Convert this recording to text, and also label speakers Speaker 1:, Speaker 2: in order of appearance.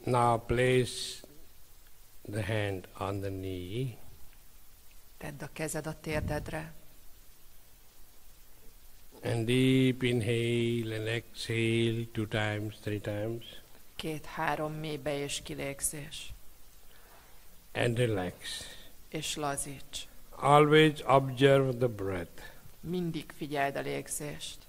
Speaker 1: Now place the hand on the knee.
Speaker 2: Tedd a kezed a térdedre.
Speaker 1: And deep inhale and exhale 2 times, 3 times.
Speaker 2: 2-3 mély be- és kilégzés.
Speaker 1: And relax.
Speaker 2: És lazíts.
Speaker 1: Always observe the breath.
Speaker 2: Mindig figyeld a légzést.